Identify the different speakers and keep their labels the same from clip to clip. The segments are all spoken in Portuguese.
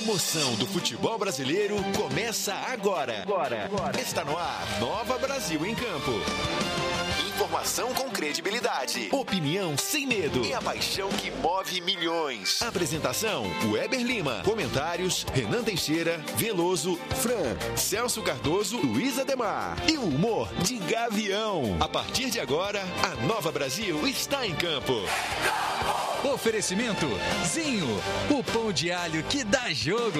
Speaker 1: emoção do futebol brasileiro começa agora. Está no ar, Nova Brasil em Campo. Informação com credibilidade, opinião sem medo e a paixão que move milhões. Apresentação, Weber Lima. Comentários, Renan Teixeira, Veloso, Fran, Celso Cardoso, Luiz Ademar. E o humor de Gavião. A partir de agora, a Nova Brasil está em campo.
Speaker 2: Oferecimento Zinho, o pão de alho que dá jogo.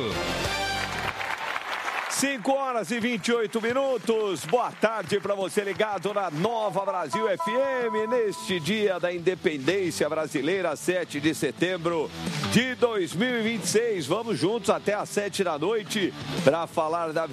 Speaker 3: 5h28. Boa tarde para você ligado na Nova Brasil FM, neste dia da independência brasileira, 7 de setembro de 2026. Vamos juntos até às 7 da noite para falar da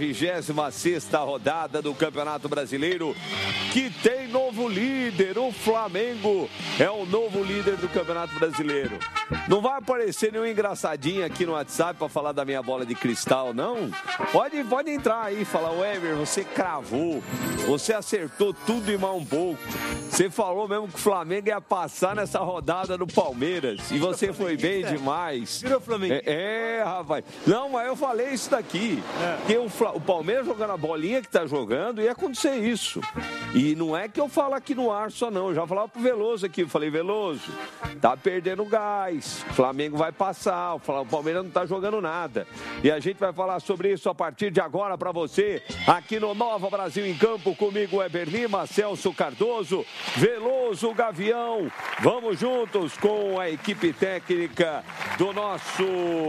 Speaker 3: 26ª rodada do Campeonato Brasileiro, que tem novo líder. O Flamengo é o novo líder do Campeonato Brasileiro. Não vai aparecer nenhum engraçadinho aqui no WhatsApp para falar da minha bola de cristal, não? Pode entrar aí e falar, Weber, você cravou, você acertou tudo e mais um pouco. Você falou mesmo que o Flamengo ia passar nessa rodada do Palmeiras. E você foi bem demais.
Speaker 4: Virou Flamengo.
Speaker 3: Rapaz. Não, mas eu falei isso daqui. Que o Palmeiras jogando a bolinha que tá jogando, ia acontecer isso. E não é que eu falo aqui no ar só não. Eu já falava pro Veloso aqui. Eu falei, Veloso, tá perdendo gás. O Flamengo vai passar. O Palmeiras não tá jogando nada. E a gente vai falar sobre isso a partir de agora para você, aqui no Nova Brasil em Campo, comigo, Weber Lima, Celso Cardoso, Veloso, Gavião. Vamos juntos com a equipe técnica do nosso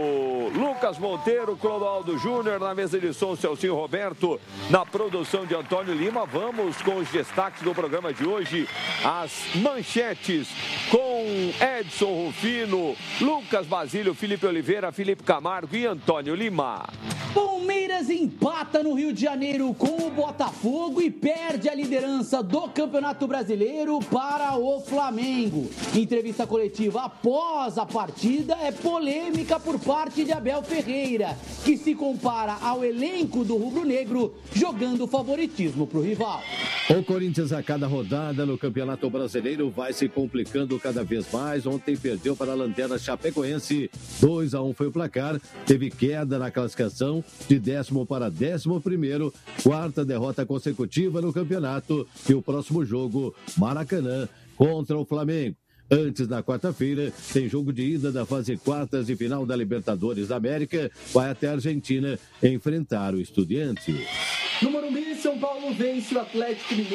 Speaker 3: Lucas Monteiro, Clodoaldo Júnior, na mesa de som, Celcinho Roberto, na produção de Antônio Lima. Vamos com os destaques do programa de hoje, as manchetes com Edson Rufino, Lucas Basílio, Felipe Oliveira, Felipe Camargo e Antônio Lima.
Speaker 5: Palmeiras empata no Rio de Janeiro com o Botafogo e perde a liderança do Campeonato Brasileiro para o Flamengo. Entrevista coletiva após a partida é polêmica por parte de Abel Ferreira, que se compara ao elenco do rubro-negro jogando favoritismo para o rival.
Speaker 6: O Corinthians a cada rodada no Campeonato Brasileiro vai se complicando cada vez mais. Ontem perdeu para a Lanterna Chapecoense, 2-1 foi o placar, teve queda na classificação de 10º para 11º, quarta derrota consecutiva no campeonato e o próximo jogo, Maracanã, contra o Flamengo. Antes, na quarta-feira, tem jogo de ida da fase quartas de final da Libertadores da América, vai até a Argentina enfrentar o Estudiantes.
Speaker 5: No Morumbi, São Paulo vence o Atlético Mineiro.